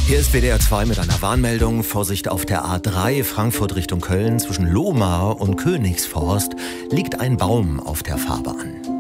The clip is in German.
Hier ist WDR 2 mit einer Warnmeldung. Vorsicht auf der A3 Frankfurt Richtung Köln. Zwischen Lohmar und Königsforst liegt ein Baum auf der Fahrbahn.